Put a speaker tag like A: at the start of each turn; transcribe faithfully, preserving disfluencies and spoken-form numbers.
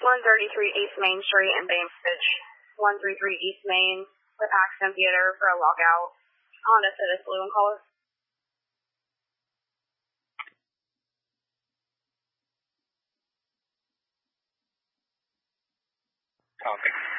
A: one thirty-three East Main Street in Bainbridge. one thirty-three East Main with Accent Theater for a lockout. Honda Civic blue in color.
B: Copy.